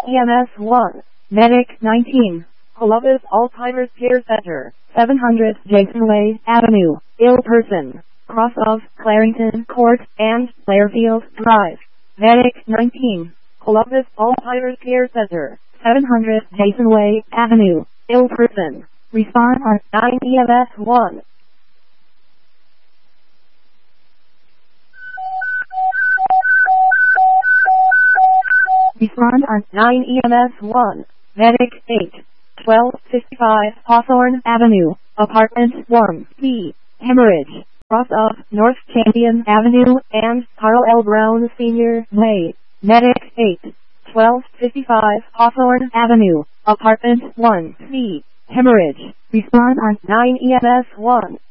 EMS 1. Medic 19. Columbus Alzheimer's Care Center, 700 Jason Way Avenue, ill person, cross of Clarington Court and Blairfield Drive. Medic 19. Columbus Alzheimer's Care Center, 700 Jason Way Avenue, ill person. Respond on 9 EMS 1. Respond on 9 EMS 1. Medic 8. 1255 Hawthorne Avenue, Apartment 1B, hemorrhage, cross of North Champion Avenue and Carl L. Brown Sr. Way. Medic 8. 1255 Hawthorne Avenue, Apartment 1C, hemorrhage. Respond on 9 EMS 1.